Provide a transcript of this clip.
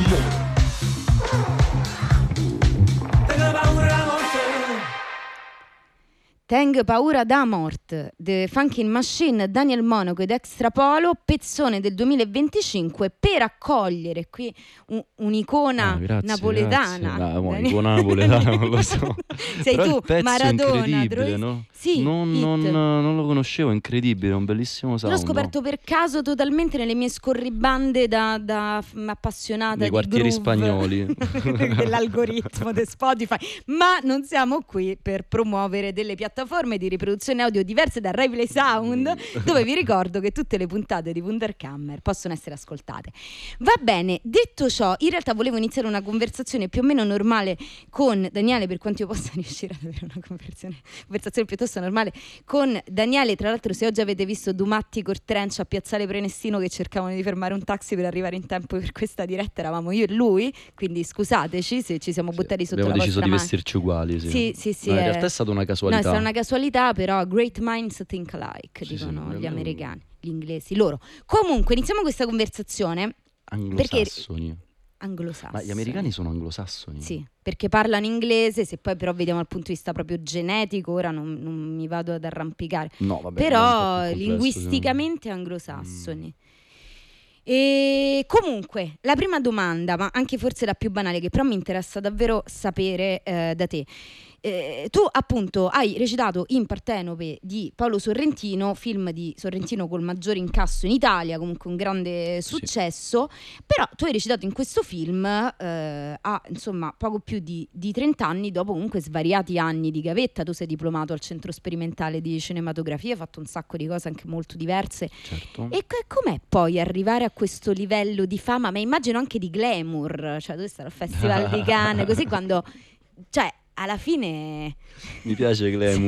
Tengo paura da mort, The Funkin' Machine, Daniel Monaco ed Extra Polo, pezzone del 2025 per accogliere qui un'icona napoletana. Grazie. Un'icona napoletana, non lo so. Sei però tu, il pezzo Maradona, è incredibile, no? Sì, non lo conoscevo, è incredibile, è un bellissimo sound. L'ho scoperto per caso totalmente nelle mie scorribande da appassionata nei di quartieri groove, spagnoli dell'algoritmo di Spotify, ma non siamo qui per promuovere delle piattaforme di riproduzione audio diverse da Rai Play Sound, dove vi ricordo che tutte le puntate di Wunderkammer possono essere ascoltate. Va bene, detto ciò, in realtà volevo iniziare una conversazione più o meno normale con Daniele, per quanto io possa riuscire ad avere una conversazione piuttosto normale con Daniele. Tra l'altro, se oggi avete visto Dumatti Cortrench a Piazzale Prenestino che cercavano di fermare un taxi per arrivare in tempo per questa diretta, eravamo io e lui, quindi scusateci se ci siamo buttati sotto la vostra abbiamo deciso di vestirci uguali, sì, no, in realtà è stata una casualità. No, è stata una casualità, però great minds think alike, dicono gli americani, gli inglesi, loro. Comunque iniziamo questa conversazione anglosassoni. Anglosassoni. Ma gli americani sono anglosassoni? Sì, perché parlano inglese. Se poi però vediamo dal punto di vista proprio genetico, ora non mi vado ad arrampicare. No, vabbè, però linguisticamente anglosassoni. E comunque la prima domanda, ma anche forse la più banale, che però mi interessa davvero sapere da te. Tu appunto hai recitato in Partenope di Paolo Sorrentino, film di Sorrentino col maggiore incasso in Italia, comunque un grande successo, però tu hai recitato in questo film a insomma poco più di 30 anni, dopo comunque svariati anni di gavetta. Tu sei diplomato al Centro Sperimentale di Cinematografia, hai fatto un sacco di cose anche molto diverse. Certo. E com'è poi arrivare a questo livello di fama, ma immagino anche di glamour, cioè tu sei al Festival di Cannes, così quando, cioè alla fine mi piace glamour.